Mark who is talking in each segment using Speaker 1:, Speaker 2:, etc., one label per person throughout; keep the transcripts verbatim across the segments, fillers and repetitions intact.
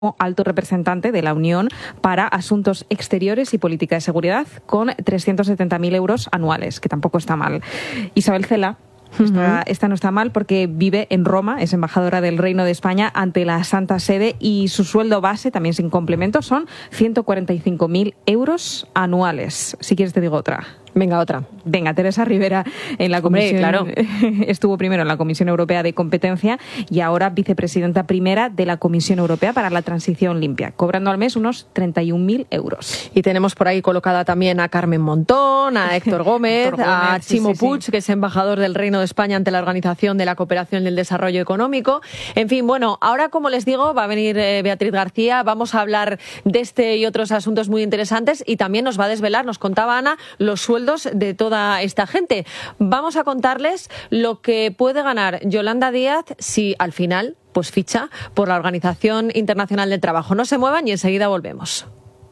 Speaker 1: alto representante de la Unión para Asuntos Exteriores y Política de Seguridad, con trescientos setenta mil euros anuales, que tampoco está mal. Isabel Cela, Esta, esta no está mal porque vive en Roma, es embajadora del Reino de España ante la Santa Sede, y su sueldo base, también sin complementos, son ciento cuarenta y cinco mil euros anuales. Si quieres te digo otra.
Speaker 2: Venga, otra.
Speaker 1: Venga, Teresa Rivera en la comisión,
Speaker 2: Hombre, claro.
Speaker 1: estuvo primero en la Comisión Europea de Competencia y ahora vicepresidenta primera de la Comisión Europea para la Transición Limpia, cobrando al mes unos treinta y un mil euros.
Speaker 2: Y tenemos por ahí colocada también a Carmen Montón, a Héctor Gómez, Héctor Gómez a Chimo sí, sí, Puig, sí. que es embajador del Reino de España ante la Organización de la Cooperación y el Desarrollo Económico. En fin, bueno, ahora, como les digo, va a venir eh, Beatriz García, vamos a hablar de este y otros asuntos muy interesantes, y también nos va a desvelar, nos contaba Ana, los sueldos de toda esta gente. Vamos a contarles lo que puede ganar Yolanda Díaz si al final pues ficha por la Organización Internacional del Trabajo. No se muevan y enseguida volvemos.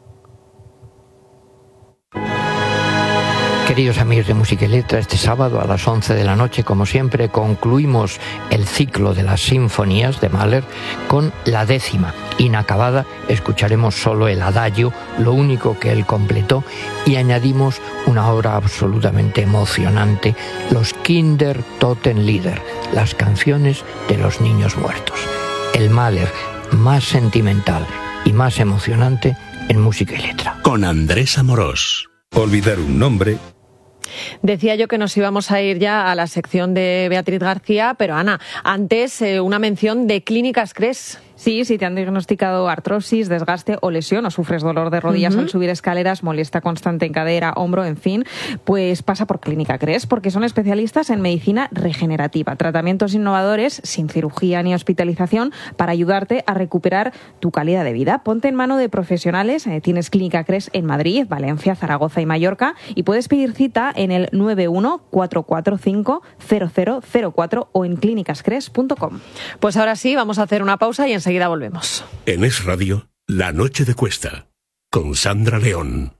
Speaker 3: Queridos amigos de Música y Letra, este sábado a las once de la noche, como siempre, concluimos el ciclo de las sinfonías de Mahler con la décima. Inacabada, escucharemos solo el adagio, lo único que él completó, y añadimos una obra absolutamente emocionante, los Kindertotenlieder, las canciones de los niños muertos. El Mahler más sentimental y más emocionante en Música y Letra.
Speaker 4: Con Andrés Amorós.
Speaker 5: Olvidar un nombre.
Speaker 2: Decía yo que nos íbamos a ir ya a la sección de Beatriz García, pero Ana, antes eh, una mención de Clínicas Cres.
Speaker 1: Sí, si te han diagnosticado artrosis, desgaste o lesión, o sufres dolor de rodillas uh-huh. al subir escaleras, molestia constante en cadera, hombro, en fin, pues pasa por Clínica Cres, porque son especialistas en medicina regenerativa, tratamientos innovadores sin cirugía ni hospitalización para ayudarte a recuperar tu calidad de vida. Ponte en mano de profesionales, eh, tienes Clínica Cres en Madrid, Valencia, Zaragoza y Mallorca, y puedes pedir cita en el nueve uno cuatro cuatro cinco cero cero cero cuatro o en clínicas cres punto com.
Speaker 2: Pues ahora sí, vamos a hacer una pausa y enseguida Enseguida volvemos.
Speaker 4: En Es Radio, La Noche de Cuesta, con Sandra León.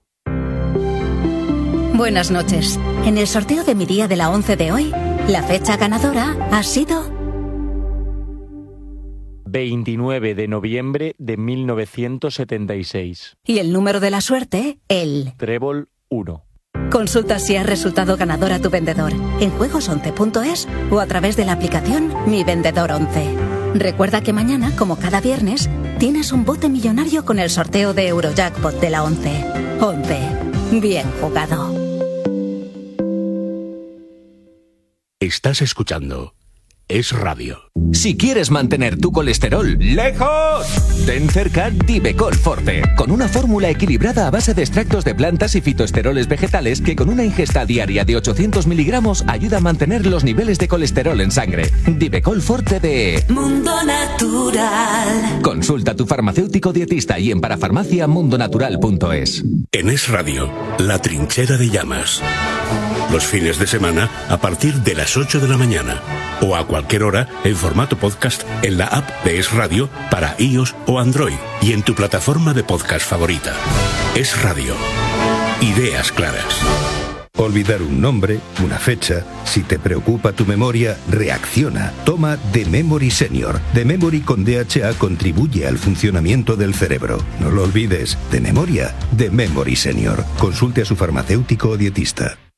Speaker 6: Buenas noches. En el sorteo de mi día de la once de hoy, la fecha ganadora ha sido
Speaker 7: veintinueve de noviembre de mil novecientos setenta y seis.
Speaker 6: Y el número de la suerte, el
Speaker 7: Trébol uno.
Speaker 6: Consulta si has resultado ganador a tu vendedor en juegos once punto es o a través de la aplicación Mi Vendedor once. Recuerda que mañana, como cada viernes, tienes un bote millonario con el sorteo de Eurojackpot de la once. once. Bien jugado.
Speaker 4: Estás escuchando Es Radio.
Speaker 8: Si quieres mantener tu colesterol lejos, ten cerca Divecol Forte, con una fórmula equilibrada a base de extractos de plantas y fitoesteroles vegetales que con una ingesta diaria de ochocientos miligramos ayuda a mantener los niveles de colesterol en sangre. Divecol Forte de
Speaker 9: Mundo Natural.
Speaker 8: Consulta a tu farmacéutico dietista y en parafarmacia mundonatural punto es.
Speaker 4: En Es Radio, La Trinchera de Llamas. Los fines de semana a partir de las ocho de la mañana o a cualquier hora en formato podcast en la app de Es Radio para iOS o Android y en tu plataforma de podcast favorita. Es Radio. Ideas claras.
Speaker 5: Olvidar un nombre, una fecha. Si te preocupa tu memoria, reacciona. Toma The Memory Senior. The Memory con D H A contribuye al funcionamiento del cerebro. No lo olvides. De memoria, The Memory Senior. Consulte a su farmacéutico o dietista.